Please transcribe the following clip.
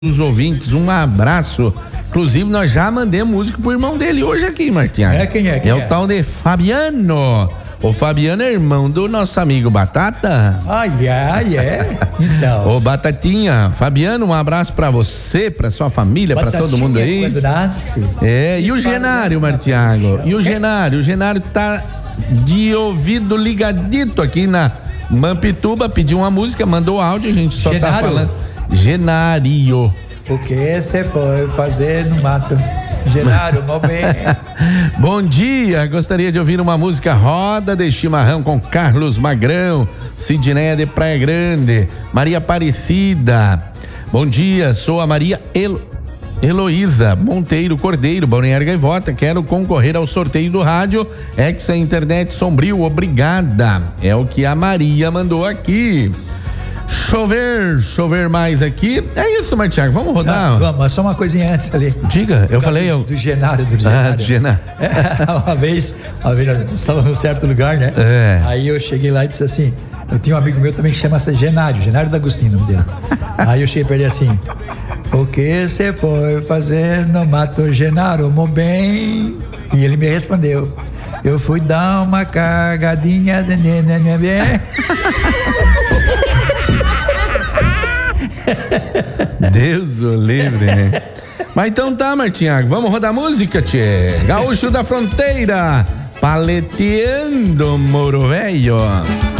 os ouvintes, um abraço. Inclusive, nós já mandamos música pro irmão dele hoje aqui, Martinha. Quem é? É o tal de Fabiano. O Fabiano é irmão do nosso amigo Batata. Então. Ô, Batatinha, Fabiano, um abraço pra você, pra sua família, pra todo mundo aí. Quando nasce. E o Genário, Martiago? E o Genário tá de ouvido ligadito aqui na Mampituba, pediu uma música, mandou áudio, a gente só tá falando. Genário. O que você foi fazer no mato? Genário, meu bem. Bom dia, gostaria de ouvir uma música Roda de Chimarrão com Carlos Magrão, Sidneia de Praia Grande, Maria Aparecida. Bom dia, sou a Maria Heloísa Monteiro Cordeiro, Balneário Gaivota, quero concorrer ao sorteio do rádio Exa Internet Sombrio, obrigada. É o que a Maria mandou aqui. Chover mais aqui. É isso, Martiago, vamos rodar? Vamos, mas só uma coisinha antes ali. Diga, eu falei... Do Genário. Do Genário. Uma vez nós estávamos em um certo lugar, né? Aí eu cheguei lá e disse assim, eu tinha um amigo meu também que chama-se Genário D'Agostino, o nome dele. Aí eu cheguei pra ele assim, o que você foi fazer no mato, Genário, meu bem? E ele me respondeu, eu fui dar uma cargadinha de bem. Deus o livre, né? Mas então tá, Martinhago, vamos rodar música, tchê. Gaúcho da Fronteira, paleteando Moro Velho.